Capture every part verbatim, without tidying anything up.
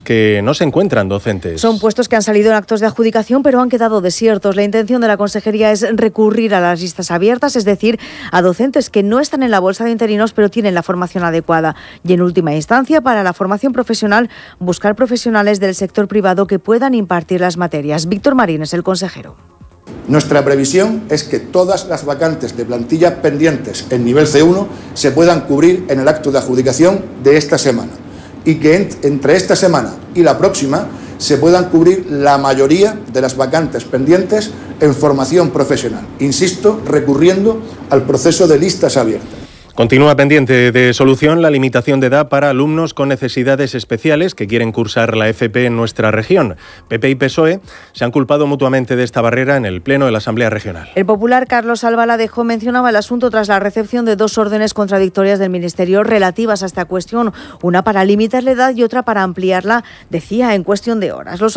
que no se encuentran docentes. Son puestos que han salido en actos de adjudicación, pero han quedado desiertos. La intención de la Consejería es recurrir a las listas abiertas, es decir, a docentes que no están en la bolsa de interinos, pero tienen la formación adecuada. Y en última instancia, para la formación profesional, buscar profesionales del sector privado que puedan impartir las materias. Víctor Marín es el consejero. Nuestra previsión es que todas las vacantes de plantilla pendientes en nivel ce uno se puedan cubrir en el acto de adjudicación de esta semana y que ent- entre esta semana y la próxima se puedan cubrir la mayoría de las vacantes pendientes en formación profesional. Insisto, recurriendo al proceso de listas abiertas. Continúa pendiente de solución la limitación de edad para alumnos con necesidades especiales que quieren cursar la F P en nuestra región. P P y P S O E se han culpado mutuamente de esta barrera en el Pleno de la Asamblea Regional. El popular Carlos Albaladejo mencionaba el asunto tras la recepción de dos órdenes contradictorias del Ministerio relativas a esta cuestión, una para limitar la edad y otra para ampliarla, decía, en cuestión de horas. Los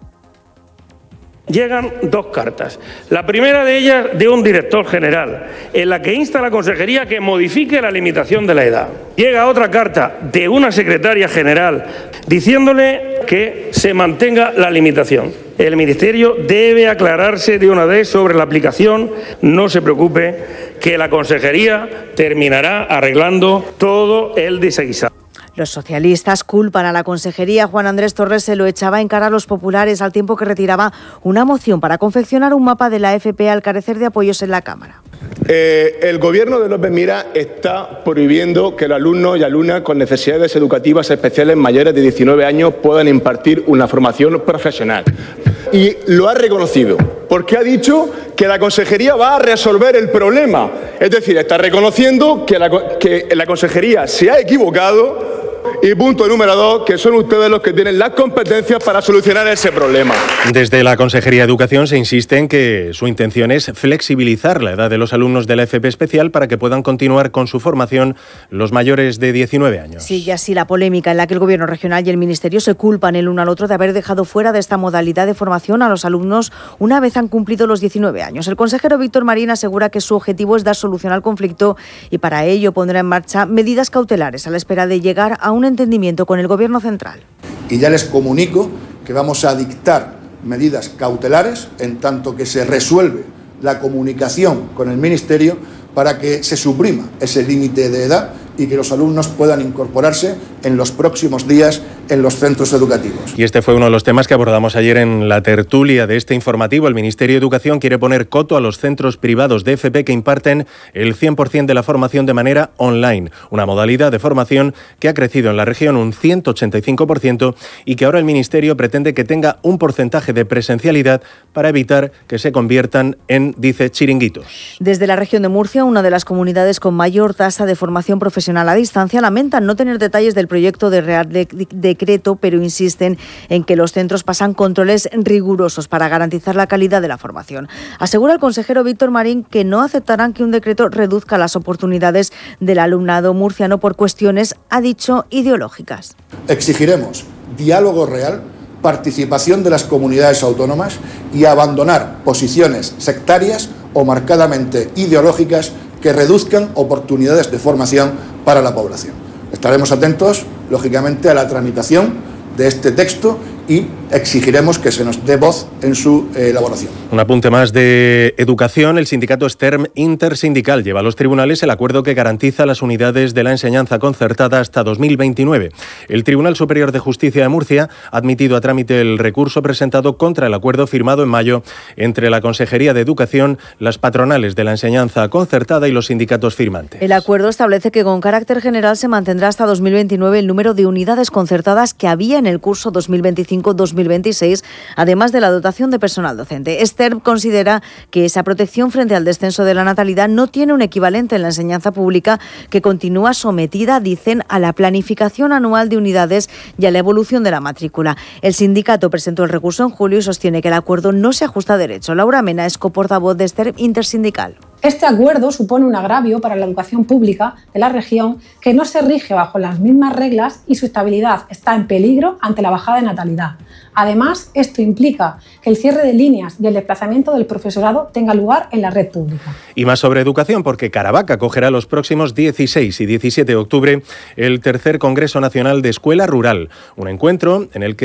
Llegan dos cartas. La primera de ellas de un director general, en la que insta a la Consejería a que modifique la limitación de la edad. Llega otra carta de una secretaria general diciéndole que se mantenga la limitación. El Ministerio debe aclararse de una vez sobre la aplicación. No se preocupe, que la Consejería terminará arreglando todo el desaguisado. Los socialistas culpan a la Consejería. Juan Andrés Torres se lo echaba en cara a los populares al tiempo que retiraba una moción para confeccionar un mapa de la F P al carecer de apoyos en la Cámara. Eh, el Gobierno de López Miras está prohibiendo que los alumnos y alumnas con necesidades educativas especiales mayores de diecinueve años puedan impartir una formación profesional. Y lo ha reconocido, porque ha dicho que la Consejería va a resolver el problema. Es decir, está reconociendo que la, que la Consejería se ha equivocado. Y punto número dos, que son ustedes los que tienen las competencias para solucionar ese problema. Desde la Consejería de Educación se insiste en que su intención es flexibilizar la edad de los alumnos de la F P especial para que puedan continuar con su formación los mayores de diecinueve años. Sí, y así la polémica en la que el Gobierno regional y el Ministerio se culpan el uno al otro de haber dejado fuera de esta modalidad de formación a los alumnos una vez han cumplido los diecinueve años. El consejero Víctor Marín asegura que su objetivo es dar solución al conflicto y para ello pondrá en marcha medidas cautelares a la espera de llegar a un entendimiento con el Gobierno central. Y ya les comunico que vamos a dictar medidas cautelares en tanto que se resuelve la comunicación con el Ministerio para que se suprima ese límite de edad y que los alumnos puedan incorporarse en los próximos días en los centros educativos. Y este fue uno de los temas que abordamos ayer en la tertulia de este informativo. El Ministerio de Educación quiere poner coto a los centros privados de F P que imparten el cien por ciento de la formación de manera online, una modalidad de formación que ha crecido en la región un ciento ochenta y cinco por ciento y que ahora el Ministerio pretende que tenga un porcentaje de presencialidad para evitar que se conviertan en, dice, chiringuitos. Desde la región de Murcia, una de las comunidades con mayor tasa de formación profesional a distancia, lamentan no tener detalles del proyecto de Real de, de, decreto, pero insisten en que los centros pasan controles rigurosos para garantizar la calidad de la formación. Asegura el consejero Víctor Marín que no aceptarán que un decreto reduzca las oportunidades del alumnado murciano por cuestiones, ha dicho, ideológicas. Exigiremos diálogo real, participación de las comunidades autónomas y abandonar posiciones sectarias o marcadamente ideológicas que reduzcan oportunidades de formación para la población. Estaremos atentos, lógicamente, a la tramitación de este texto y exigiremos que se nos dé voz en su eh, elaboración. Un apunte más de educación. El sindicato STERM Intersindical lleva a los tribunales el acuerdo que garantiza las unidades de la enseñanza concertada hasta dos mil veintinueve. El Tribunal Superior de Justicia de Murcia ha admitido a trámite el recurso presentado contra el acuerdo firmado en mayo entre la Consejería de Educación, las patronales de la enseñanza concertada y los sindicatos firmantes. El acuerdo establece que con carácter general se mantendrá hasta dos mil veintinueve el número de unidades concertadas que había en el curso dos mil veinticinco dos mil veintiséis, además de la dotación de personal docente. STERM considera que esa protección frente al descenso de la natalidad no tiene un equivalente en la enseñanza pública, que continúa sometida, dicen, a la planificación anual de unidades y a la evolución de la matrícula. El sindicato presentó el recurso en julio y sostiene que el acuerdo no se ajusta a derecho. Laura Mena es coportavoz de STERM Intersindical. Este acuerdo supone un agravio para la educación pública de la región, que no se rige bajo las mismas reglas y su estabilidad está en peligro ante la bajada de natalidad. Además, esto implica que el cierre de líneas y el desplazamiento del profesorado tenga lugar en la red pública. Y más sobre educación, porque Caravaca acogerá los próximos dieciséis y diecisiete de octubre el tercer Congreso Nacional de Escuela Rural, un encuentro en el que